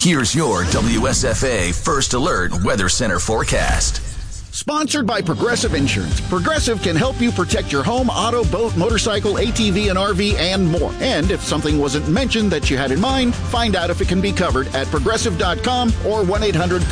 Here's your WSFA First Alert Weather Center forecast. Sponsored by Progressive Insurance. Progressive can help you protect your home, auto, boat, motorcycle, ATV, and RV, and more. And if something wasn't mentioned that you had in mind, find out if it can be covered at Progressive.com or 1-800